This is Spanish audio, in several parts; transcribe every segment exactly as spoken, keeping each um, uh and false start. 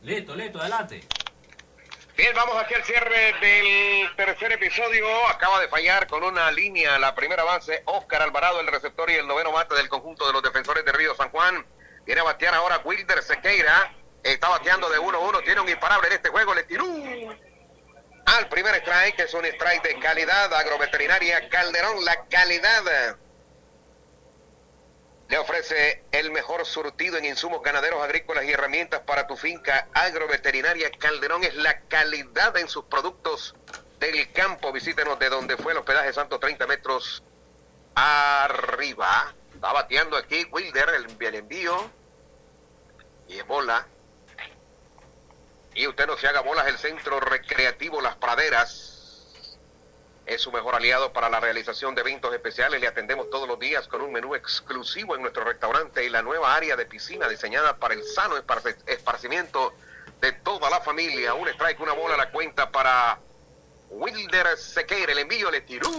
Listo, listo, adelante. Bien, vamos aquí al cierre del tercer episodio. Acaba de fallar con una línea la primera base Oscar Alvarado, el receptor y el noveno bate del conjunto de los defensores de Río San Juan. Viene a batear ahora Wilder Sequeira. Está bateando de uno a uno. Tiene un imparable en este juego. Le tiró al primer strike, que es un strike de calidad. Agroveterinaria Calderón, la calidad le ofrece el mejor surtido en insumos ganaderos, agrícolas y herramientas para tu finca. Agroveterinaria Calderón es la calidad en sus productos del campo. Visítenos de donde fue el hospedaje Santo, treinta metros arriba. Está bateando aquí Wilder, el, el envío. Y es bola. Y usted no se haga bolas, el Centro Recreativo Las Praderas es su mejor aliado para la realización de eventos especiales. Le atendemos todos los días con un menú exclusivo en nuestro restaurante y la nueva área de piscina diseñada para el sano esparcimiento de toda la familia. Un strike, una bola a la cuenta para Wilder Sequeira. El envío le tiró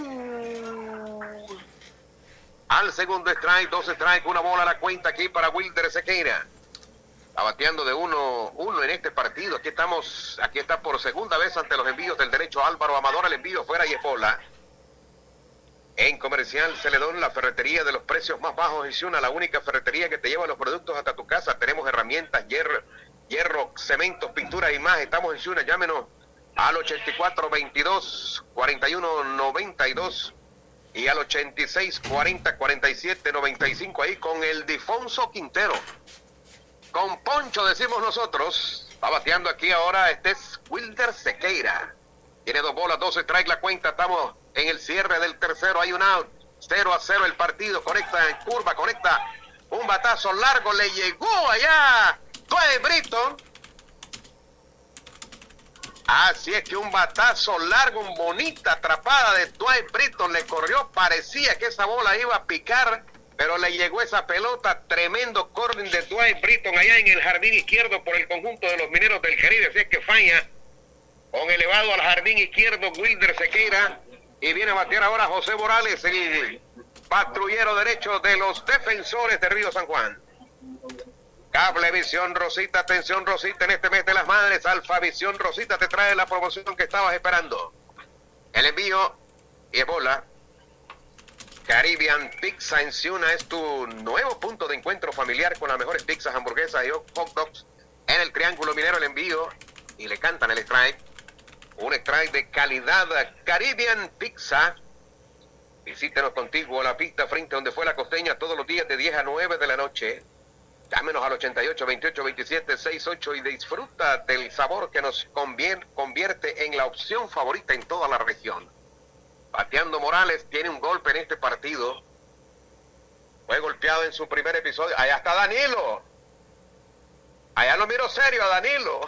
al segundo strike, dos strike, una bola a la cuenta aquí para Wilder Sequeira. Está bateando de uno uno en este partido. Aquí estamos, aquí está por segunda vez ante los envíos del derecho Álvaro Amador. El envío fuera y es bola. En Comercial Celedón, la ferretería de los precios más bajos en Ciuna, la única ferretería que te lleva los productos hasta tu casa. Tenemos herramientas, hierro, hierro, cementos, pinturas y más. Estamos en Ciuna. Llámenos al ochenta y cuatro veintidós cuarenta y uno noventa y dos y al ochenta y seis cuarenta cuarenta y siete noventa y cinco ahí con el Difonso Quintero. Con Poncho, decimos nosotros. Va bateando aquí ahora, este es Wilder Sequeira. Tiene dos bolas, dos strikes la cuenta. Estamos en el cierre del tercero. Hay un out. cero a cero el partido. Conecta en curva, conecta un batazo largo. Le llegó allá Dwight Britton. Así es que un batazo largo, una bonita atrapada de Dwight Britton. Le corrió, parecía que esa bola iba a picar, pero le llegó esa pelota. Tremendo corner de Dwight Britton allá en el jardín izquierdo por el conjunto de los Mineros del Caribe. Así es que falla con elevado al jardín izquierdo Wilder Sequeira. Y viene a batear ahora José Morales, el patrullero derecho de los defensores de Río San Juan. Cablevisión Rosita, atención Rosita, en este mes de las madres, Alfavisión Rosita te trae la promoción que estabas esperando. El envío y bola. Caribbean Pizza en Ciuna es tu nuevo punto de encuentro familiar con las mejores pizzas, hamburguesas y hot dogs en el Triángulo Minero. El envío y le cantan el strike. Un strike de calidad. Caribbean Pizza. Visítenos contigo a la pista frente donde fue la Costeña todos los días de diez a nueve de la noche. Llámenos al ochenta y ocho veintiocho veintisiete sesenta y ocho y disfruta del sabor que nos convierte en la opción favorita en toda la región. Bateando Morales, tiene un golpe en este partido. Fue golpeado en su primer episodio. Allá está Danilo. Allá lo miro serio a Danilo.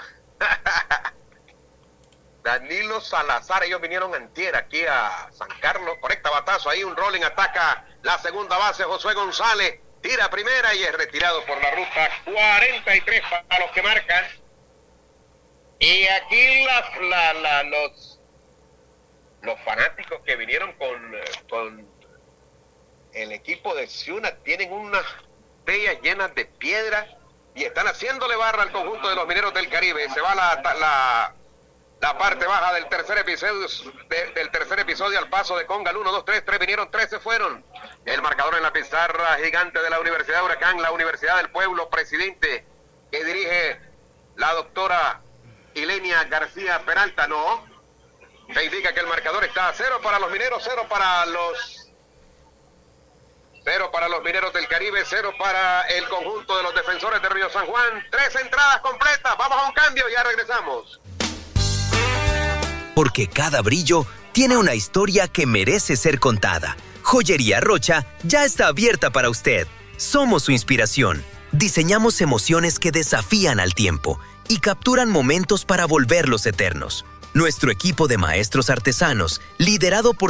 Danilo Salazar. Ellos vinieron antier aquí a San Carlos. Conecta batazo ahí, un rolling, ataca la segunda base. Josué González tira primera y es retirado por la ruta cuarenta y tres para los que marcan. Y aquí las, la, la, los... Los fanáticos que vinieron con, con el equipo de Ciuna tienen unas bellas llenas de piedra y están haciéndole barra al conjunto de los Mineros del Caribe. Se va la, la, la parte baja del tercer episodio de, del tercer episodio al paso de Congal. uno, dos, tres, tres vinieron, tres se fueron. El marcador en la pizarra gigante de la Universidad de Huracán, la Universidad del Pueblo, presidente que dirige la doctora Ilenia García Peralta, no. Se indica que el marcador está a cero para los Mineros, cero para los cero para los Mineros del Caribe, cero para el conjunto de los defensores de Río San Juan. Tres entradas completas, vamos a un cambio y ya regresamos. Porque cada brillo tiene una historia que merece ser contada. Joyería Rocha ya está abierta para usted. Somos su inspiración. Diseñamos emociones que desafían al tiempo y capturan momentos para volverlos eternos. Nuestro equipo de maestros artesanos, liderado por